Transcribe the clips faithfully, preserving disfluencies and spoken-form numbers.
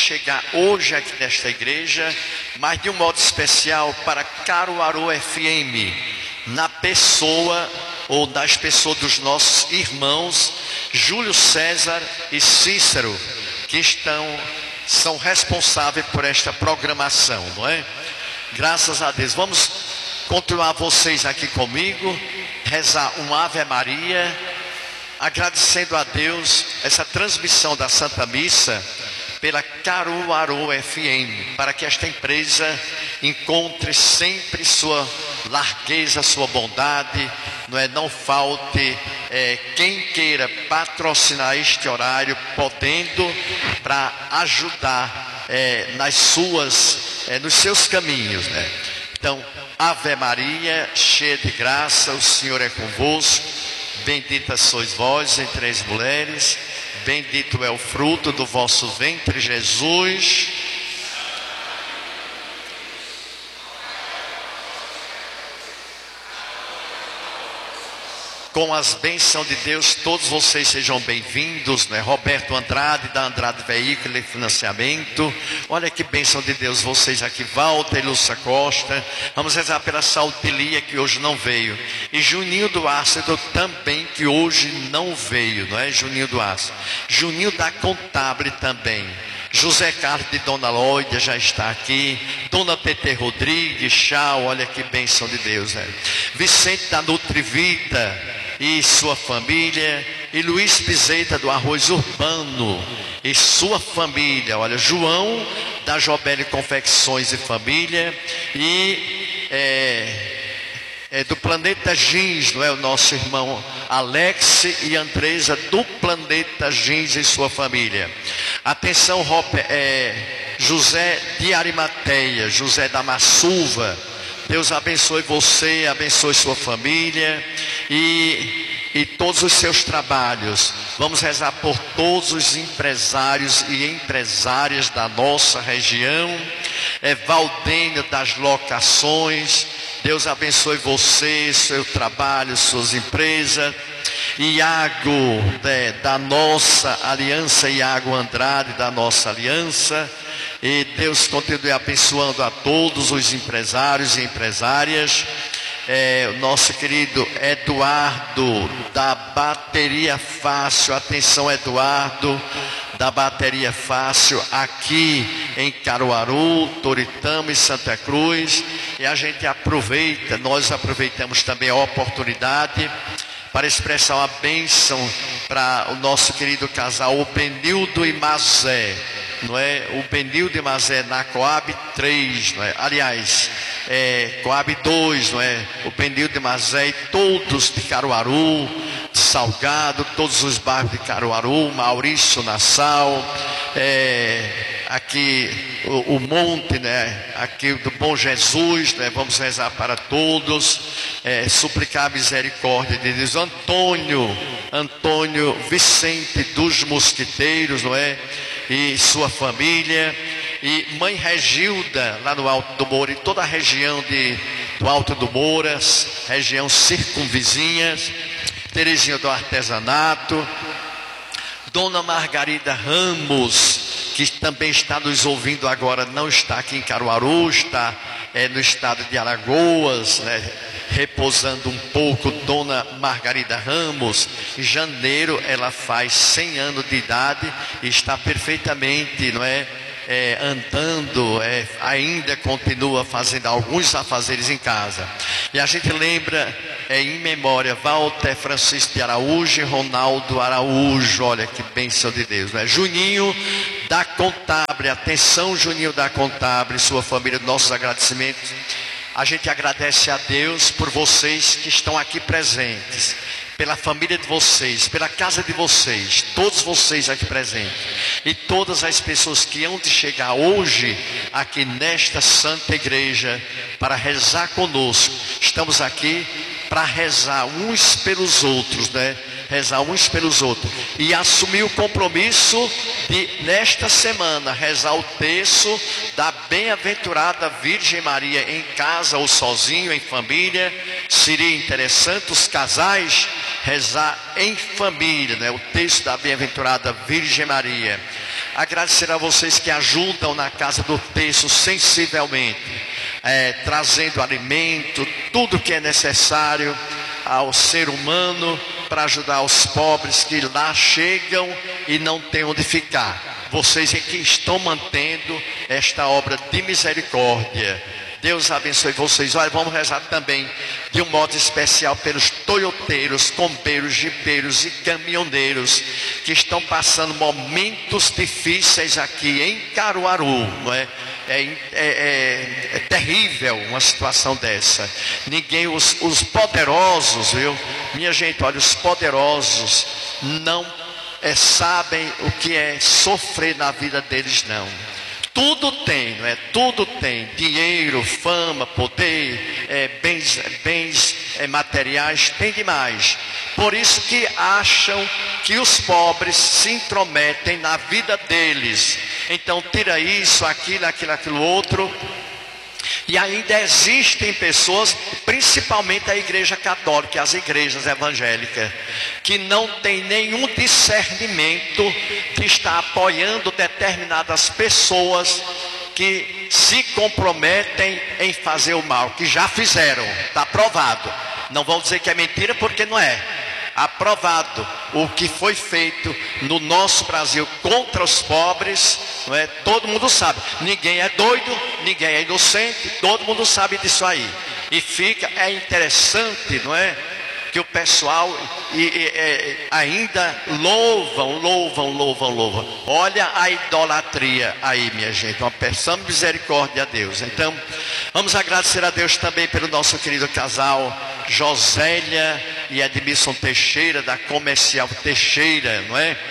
chegar hoje aqui nesta igreja, mas de um modo especial para Caruaru F M, na pessoa ou das pessoas dos nossos irmãos Júlio César e Cícero, que estão, são responsáveis por esta programação, não é? Graças a Deus. Vamos continuar vocês aqui comigo, rezar um Ave Maria, agradecendo a Deus essa transmissão da Santa Missa pela Caruaru F M, para que esta empresa encontre sempre sua largueza, sua bondade, não é? Não falte é, quem queira patrocinar este horário, podendo, para ajudar é, nas suas, é, nos seus caminhos, né? Então, Ave Maria, cheia de graça, o Senhor é convosco, bendita sois vós entre as mulheres, bendito é o fruto do vosso ventre, Jesus. Com as bênçãos de Deus, todos vocês sejam bem-vindos, né? Roberto Andrade, da Andrade Veículo e Financiamento. Olha que bênção de Deus, vocês aqui, Walter e Lúcia Costa. Vamos rezar pela saúde de Lia, que hoje não veio. E Juninho do Ácido também, que hoje não veio, não é? Juninho do Ácido. Juninho da Contábil também. José Carlos de Dona Lóida já está aqui. Dona T T Rodrigues, tchau, olha que bênção de Deus, né? Vicente da Nutrivita e sua família, e Luiz Pizeita do Arroz Urbano e sua família, olha, João da Jobele Confecções e família, e é, é do Planeta Jeans, não é? O nosso irmão Alex e Andresa do Planeta Jeans e sua família. Atenção, é, José de Arimateia, José da Massuva, Deus abençoe você, abençoe sua família e, e todos os seus trabalhos. Vamos rezar por todos os empresários e empresárias da nossa região. É Valdênio das Locações, Deus abençoe você, seu trabalho, suas empresas. Iago, né, da nossa aliança, Iago Andrade, da nossa aliança. E Deus continue abençoando a todos os empresários e empresárias. É, o nosso querido Eduardo, da Bateria Fácil. Atenção, Eduardo, da Bateria Fácil, aqui em Caruaru, Toritama e Santa Cruz. E a gente aproveita, nós aproveitamos também a oportunidade para expressar uma bênção para o nosso querido casal, o Benildo e Mazé, não é? O Benildo e Mazé na Coab três, não é? Aliás, é, Coab dois, não é? O Benildo e Mazé e todos de Caruaru, de Salgado, todos os bairros de Caruaru, Maurício Nassau, é, aqui o, o monte, né? Aqui do Bom Jesus, né? Vamos rezar para todos, é, suplicar a misericórdia de Deus. Antônio, Antônio Vicente dos Mosquiteiros, não é? E sua família, e mãe Regilda, lá no Alto do Moura, e toda a região de, do Alto do Moura, região circunvizinhas, Terezinha do Artesanato, Dona Margarida Ramos, que também está nos ouvindo agora, não está aqui em Caruaru, está é, no estado de Alagoas, né, repousando um pouco. Dona Margarida Ramos, em janeiro ela faz cem anos de idade e está perfeitamente, não é, é andando, é, ainda continua fazendo alguns afazeres em casa. E a gente lembra é, em memória Walter Francisco de Araújo e Ronaldo Araújo, olha que bênção de Deus, né? Juninho da Contábil, atenção, Juninho da Contábil e sua família, nossos agradecimentos. A gente agradece a Deus por vocês que estão aqui presentes, pela família de vocês, pela casa de vocês, todos vocês aqui presentes, e todas as pessoas que hão de chegar hoje aqui nesta santa igreja para rezar conosco. Estamos aqui para rezar uns pelos outros, né? Rezar uns pelos outros e assumir o compromisso de, nesta semana, rezar o terço da bem-aventurada Virgem Maria em casa ou sozinho, em família. Seria interessante os casais rezar em família, né? O terço da bem-aventurada Virgem Maria. Agradecer a vocês que ajudam na Casa do Terço sensivelmente, é, trazendo alimento, tudo que é necessário ao ser humano para ajudar os pobres que lá chegam e não têm onde ficar. Vocês é que estão mantendo esta obra de misericórdia. Deus abençoe vocês. Olha, vamos rezar também de um modo especial pelos toyoteiros, combeiros, jipeiros e caminhoneiros que estão passando momentos difíceis aqui em Caruaru, não é? É, é, é, é terrível uma situação dessa. Ninguém, os, os poderosos, viu? Minha gente, olha, os poderosos não é, sabem o que é sofrer na vida deles, não. Tudo tem, não é? Tudo tem. Dinheiro, fama, poder, é, bens, bens é, materiais, tem demais. Por isso que acham que os pobres se intrometem na vida deles. Então tira isso, aquilo, aquilo, aquilo outro. E ainda existem pessoas, principalmente a igreja católica, as igrejas evangélicas, que não tem nenhum discernimento de estar apoiando determinadas pessoas que se comprometem em fazer o mal, que já fizeram, está provado. Não vão dizer que é mentira porque não é. Aprovado o que foi feito no nosso Brasil contra os pobres, não é? Todo mundo sabe, ninguém é doido, ninguém é inocente, todo mundo sabe disso aí. E fica, é interessante, não é? Que o pessoal e, e, e, ainda louvam, louvam, louvam, louvam. Olha a idolatria aí, minha gente. Uma peçamos misericórdia a Deus. Então, vamos agradecer a Deus também pelo nosso querido casal Josélia e Edmilson Teixeira, da Comercial Teixeira, não é?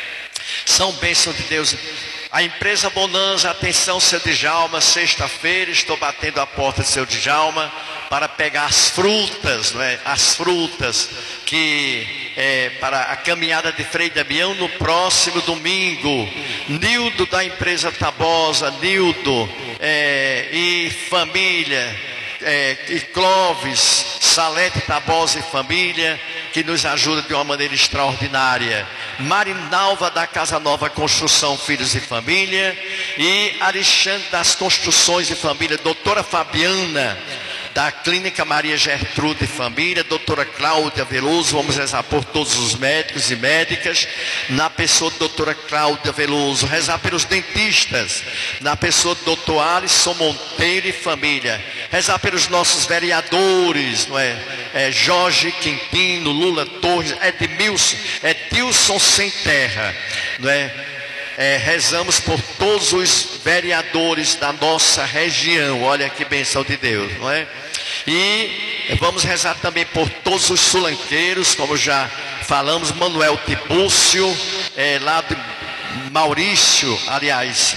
São bênçãos de Deus. A empresa Bonanza, atenção, seu Djalma, sexta-feira estou batendo a porta do seu Djalma para pegar as frutas, não é? As frutas que é para a caminhada de Frei Damião no próximo domingo. Nildo da empresa Tabosa, Nildo é, e família. É, e Clóvis, Salete Tabosa e família, que nos ajuda de uma maneira extraordinária. Marinalva da Casa Nova Construção, Filhos e Família. E Alexandre das Construções e Família, doutora Fabiana da Clínica Maria Gertrude e Família, doutora Cláudia Veloso. Vamos rezar por todos os médicos e médicas, na pessoa da doutora Cláudia Veloso. Rezar pelos dentistas, na pessoa do doutor Alisson Monteiro e família. Rezar pelos nossos vereadores, não é? É Jorge Quintino, Lula Torres, Edmilson, Edilson Sem Terra, não é? É, rezamos por todos os vereadores da nossa região. Olha que bênção de Deus, não é? E vamos rezar também por todos os sulanqueiros, como já falamos, Manuel Tibúcio, é, lá de Maurício, aliás,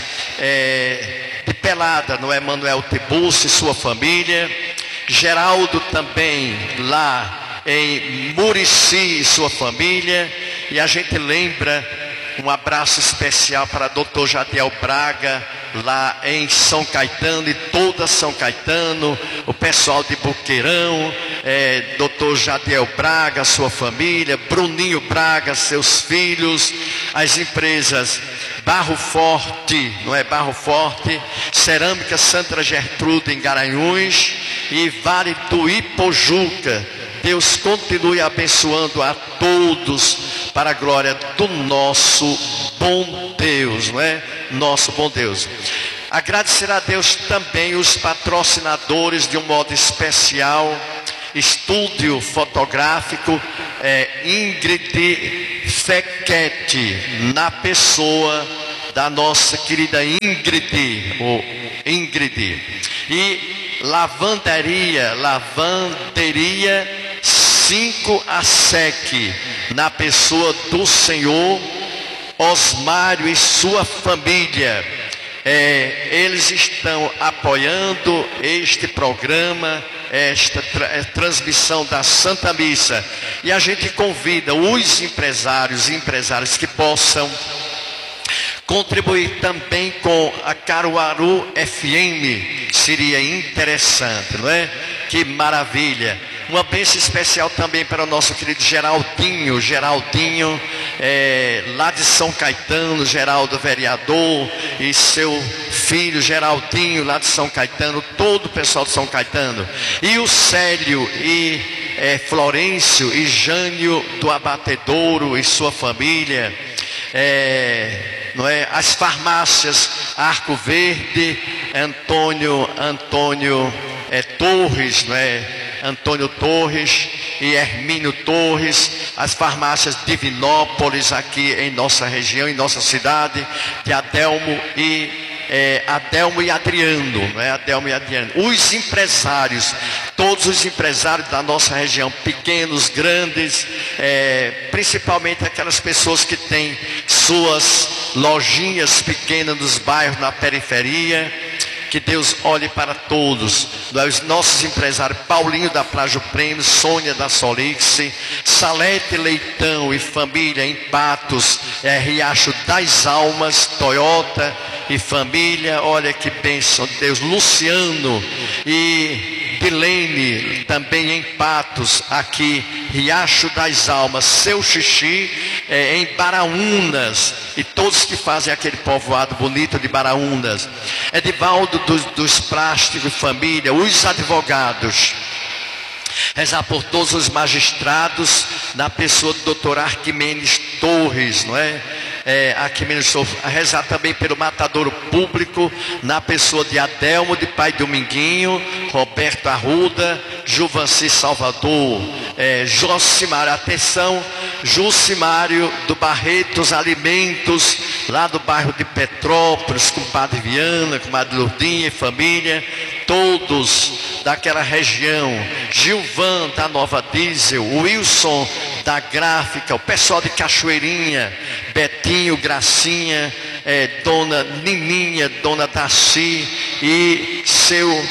é, de Pelada, não é? Manuel Tibúcio e sua família. Geraldo também lá em Murici e sua família. E a gente lembra, um abraço especial para doutor Jadiel Braga, lá em São Caetano e toda São Caetano, o pessoal de Boqueirão, é, doutor Jadiel Braga, sua família, Bruninho Braga, seus filhos, as empresas Barro Forte, não é? Barro Forte, Cerâmica Santa Gertrude em Garanhuns e Vale do Ipojuca. Deus continue abençoando a todos para a glória do nosso bom Deus, não é? Nosso bom Deus. Agradecer a Deus também os patrocinadores de um modo especial. Estúdio fotográfico é, Ingrid Fequete, na pessoa da nossa querida Ingrid, ou Ingrid. E lavanderia, lavanderia cinco a sec, na pessoa do senhor Osmário e sua família. É, eles estão apoiando este programa, esta tra transmissão da Santa Missa. E a gente convida os empresários e empresárias que possam contribuir também com a Caruaru F M. Seria interessante, não é? Que maravilha. Uma bênção especial também para o nosso querido Geraldinho, Geraldinho é, lá de São Caetano, Geraldo vereador, e seu filho Geraldinho lá de São Caetano, todo o pessoal de São Caetano, e o Célio e é, Florencio e Jânio do Abatedouro e sua família, é, não é? As farmácias Arco Verde, Antônio Antônio é, Torres, não é? Antônio Torres e Hermínio Torres, as farmácias Divinópolis aqui em nossa região, em nossa cidade, de Adelmo e é, Adelmo e Adriano, não é? Adelmo e Adriano. Os empresários, todos os empresários da nossa região, pequenos, grandes, é, principalmente aquelas pessoas que têm suas lojinhas pequenas nos bairros, na periferia. Que Deus olhe para todos, os nossos empresários, Paulinho da Plágio Prêmio, Sônia da Solix, Salete Leitão e família em Patos, é, Riacho das Almas, Toyota e família, olha que bênção de Deus, Luciano e Dilene, também em Patos, aqui, Riacho das Almas, Seu Xixi, é, em Baraúnas, e todos que fazem aquele povoado bonito de Baraúnas, Edivaldo dos, dos Plásticos, família, os advogados, rezar por todos os magistrados, na pessoa do doutor Arquimedes Torres, não é? É, Arquimedes Torres, rezar também pelo matadouro público, na pessoa de Adelmo, de Pai Dominguinho, Roberto Arruda, Juvanci Salvador, é, Josimário, atenção, Jusimário do Barretos Alimentos, lá do bairro de Petrópolis, com o Padre Viana, com a Madre Lourdinha e família, todos daquela região, Gilvan da Nova Diesel, Wilson da Gráfica, o pessoal de Cachoeirinha, Betinho, Gracinha, é, Dona Nininha, Dona Daci e seu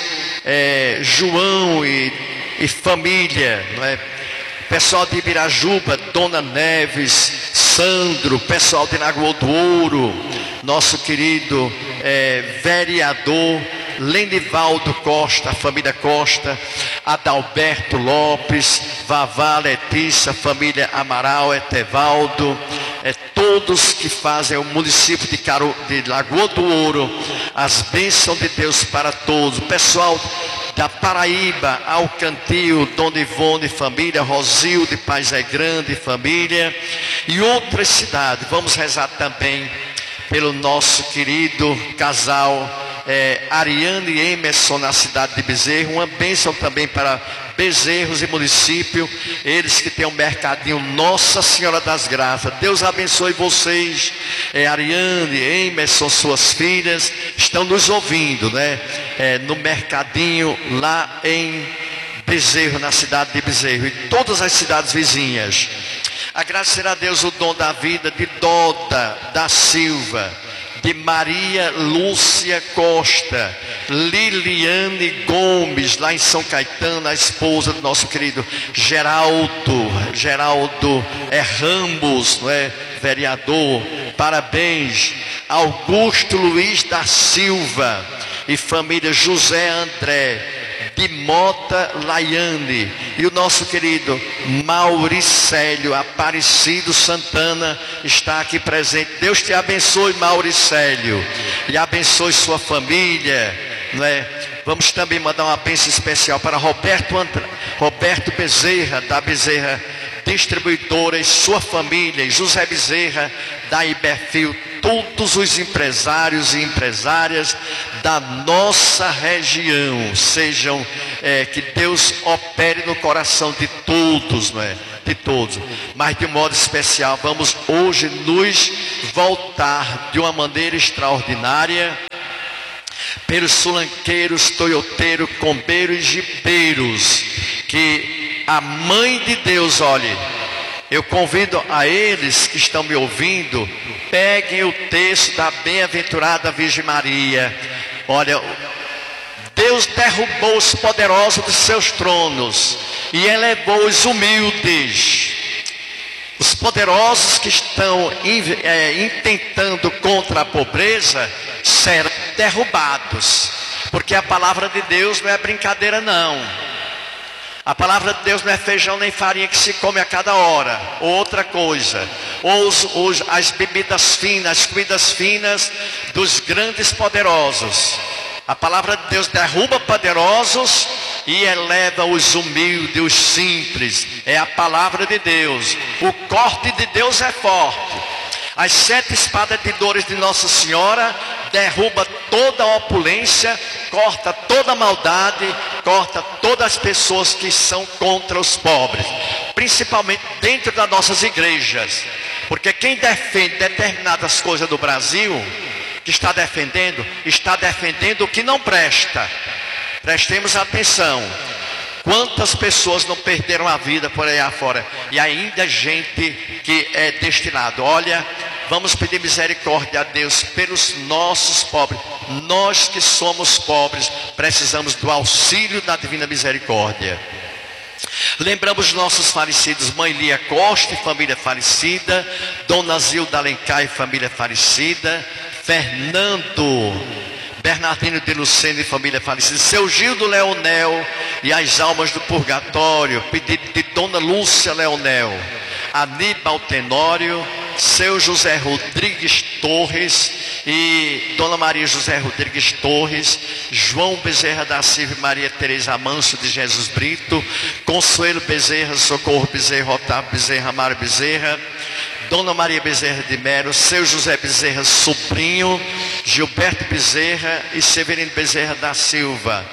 é, João e, e família, não é? Pessoal de Ibirajuba, Dona Neves, Sandro, pessoal de Lagoa do Ouro, nosso querido é, vereador Lenivaldo Costa, a família Costa, Adalberto Lopes, Vavá, Letícia, família Amaral, Etevaldo, é, todos que fazem o município de, Caro, de Lagoa do Ouro, as bênçãos de Deus para todos, o pessoal da Paraíba, Alcantil, Dona Ivone, família, Rosilde, Paz é Grande, família, e outras cidades. Vamos rezar também pelo nosso querido casal é, Ariane e Emerson, na cidade de Bezerro, uma bênção também para Bezerros e município, eles que têm um mercadinho Nossa Senhora das Graças. Deus abençoe vocês, é, Ariane, Emerson, suas filhas, estão nos ouvindo, né? É, no mercadinho lá em Bezerro, na cidade de Bezerro, e todas as cidades vizinhas. Agradecer a Deus o dom da vida de Doda da Silva, de Maria Lúcia Costa, Liliane Gomes, lá em São Caetano, a esposa do nosso querido Geraldo, Geraldo é Ramos, não é? Vereador, parabéns. Augusto Luiz da Silva e família José André, de Mota Laiane, e o nosso querido Mauricélio Aparecido Santana está aqui presente. Deus te abençoe, Mauricélio, e abençoe sua família, não é? Vamos também mandar uma bênção especial para Roberto, Andra... Roberto Bezerra, da Bezerra Distribuidora, e sua família, e José Bezerra, da Iberfil, todos os empresários e empresárias da nossa região, sejam, é, que Deus opere no coração de todos, não é? De todos, mas de modo especial, vamos hoje nos voltar de uma maneira extraordinária pelos sulanqueiros, toyoteiros, combeiros e jipeiros, que a Mãe de Deus, olhe, eu convido a eles que estão me ouvindo, peguem o texto da bem-aventurada Virgem Maria. Olha, Deus derrubou os poderosos dos seus tronos e elevou os humildes. Os poderosos que estão é, intentando contra a pobreza serão derrubados, porque a palavra de Deus não é brincadeira não. A palavra de Deus não é feijão nem farinha que se come a cada hora. Outra coisa, os, os, as bebidas finas, as comidas finas dos grandes poderosos. A palavra de Deus derruba poderosos e eleva os humildes, os simples. É a palavra de Deus. O corte de Deus é forte. As sete espadas de dores de Nossa Senhora derruba toda a opulência, corta toda a maldade, corta todas as pessoas que são contra os pobres, principalmente dentro das nossas igrejas. Porque quem defende determinadas coisas do Brasil, que está defendendo, está defendendo o que não presta. Prestemos atenção. Quantas pessoas não perderam a vida por aí afora? E ainda gente que é destinado. Olha, vamos pedir misericórdia a Deus pelos nossos pobres. Nós que somos pobres, precisamos do auxílio da divina misericórdia. Lembramos nossos falecidos, mãe Lia Costa e família falecida, Dona Zilda Alencar e família falecida, Fernando Bernardino de Lucena e família falecida, seu Gildo Leonel e as almas do purgatório, pedido de Dona Lúcia Leonel, Aníbal Tenório, seu José Rodrigues Torres e Dona Maria José Rodrigues Torres, João Bezerra da Silva e Maria Teresa Amâncio de Jesus Brito, Consuelo Bezerra, Socorro Bezerra, Otávio Bezerra, Amaro Bezerra, Dona Maria Bezerra de Melo, seu José Bezerra Sobrinho, Gilberto Bezerra e Severino Bezerra da Silva,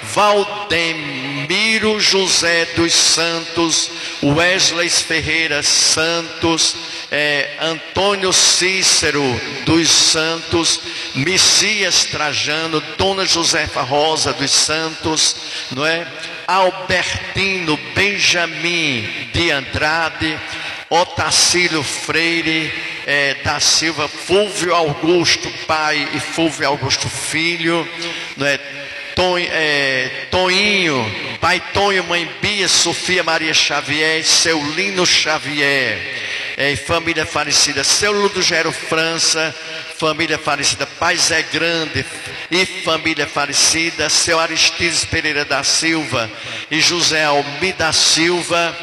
Valdemiro José dos Santos, Wesley Ferreira Santos, é, Antônio Cícero dos Santos, Messias Trajano, Dona Josefa Rosa dos Santos, não é? Albertino Benjamin de Andrade, Otacílio Freire é, da Silva, Fúvio Augusto pai e Fúvio Augusto filho, não é? Ton, é, Toinho, pai Tonho, mãe Bia, Sofia Maria Xavier, seu Lino Xavier, é, família falecida, seu Ludogero França, família falecida, pai Zé Grande e família falecida, seu Aristides Pereira da Silva e José Almida Silva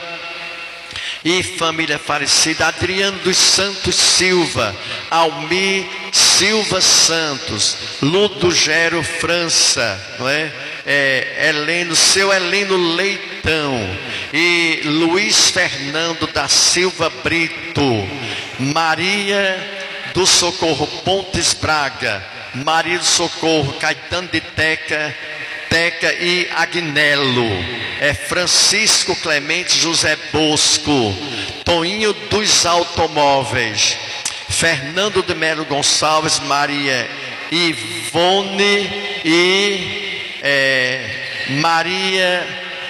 e família falecida, Adriano dos Santos Silva, Almir Silva Santos, Ludogero França, não é? É, Heleno, seu Heleno Leitão e Luiz Fernando da Silva Brito, Maria do Socorro Pontes Braga, Maria do Socorro Caetano de Teca, Teca e Agnello, é Francisco Clemente José Bosco, Toinho dos Automóveis, Fernando de Melo Gonçalves, Maria Ivone e é, Maria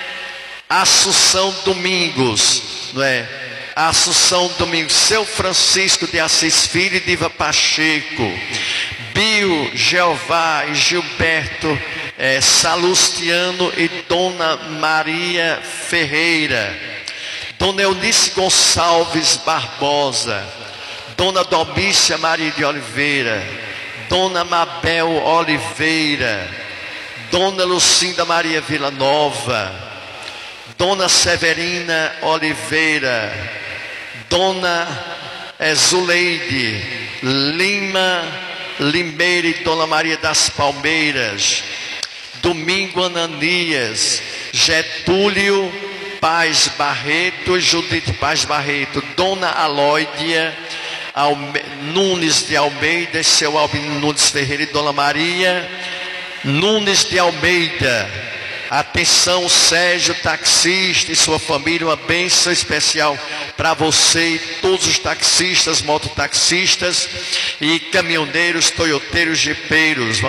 Assunção Domingos, não é? Assunção Domingos, seu Francisco de Assis Filho e Diva Pacheco, Bio, Jeová e Gilberto é, Salustiano e Dona Maria Ferreira, Dona Eunice Gonçalves Barbosa, Dona Domícia Maria de Oliveira, Dona Mabel Oliveira, Dona Lucinda Maria Villanova, Dona Severina Oliveira, Dona é, Zuleide Lima Limeira e Dona Maria das Palmeiras, Domingo Ananias, Getúlio Paz Barreto e Judite Paz Barreto, Dona Aloídia Alme... Nunes de Almeida e seu Albino Nunes Ferreira e Dona Maria Nunes de Almeida. Atenção, Sérgio, taxista e sua família, uma bênção especial para você e todos os taxistas, mototaxistas e caminhoneiros, toyoteiros, jipeiros.